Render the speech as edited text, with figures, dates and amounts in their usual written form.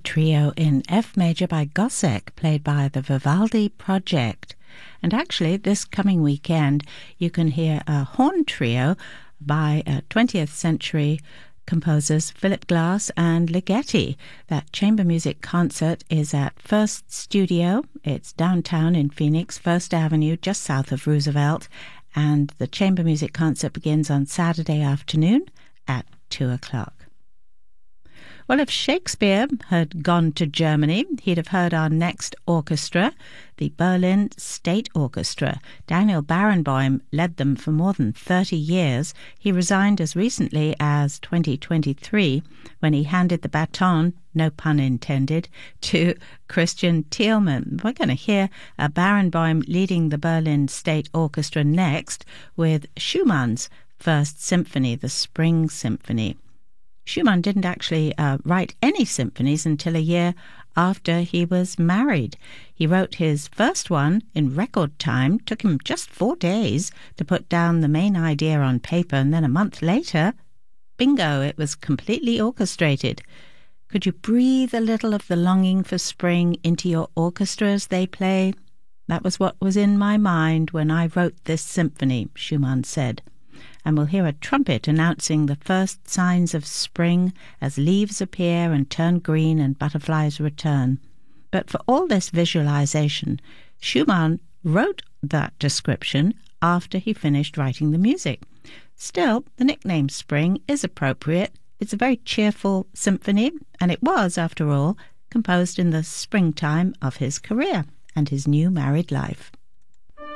trio in F major by Gossec, played by the Vivaldi Project. And actually, this coming weekend, you can hear a horn trio by 20th century composers Philip Glass and Ligeti. That chamber music concert is at First Studio. It's downtown in Phoenix, First Avenue, just south of Roosevelt. And the chamber music concert begins on Saturday afternoon at 2 o'clock. Well, if Shakespeare had gone to Germany, he'd have heard our next orchestra, the Berlin State Orchestra. Daniel Barenboim led them for more than 30 years. He resigned as recently as 2023 when he handed the baton, no pun intended, to Christian Thielmann. We're going to hear Barenboim leading the Berlin State Orchestra next with Schumann's First Symphony, the Spring Symphony. Schumann didn't actually write any symphonies until a year after he was married. He wrote his first one in record time. Took him just 4 days to put down the main idea on paper, and then a month later, bingo, it was completely orchestrated. Could you breathe a little of the longing for spring into your orchestra as they play? That was what was in my mind when I wrote this symphony, Schumann said. And we'll hear a trumpet announcing the first signs of spring as leaves appear and turn green and butterflies return. But for all this visualization, Schumann wrote that description after he finished writing the music. Still, the nickname Spring is appropriate. It's a very cheerful symphony, and it was, after all, composed in the springtime of his career and his new married life.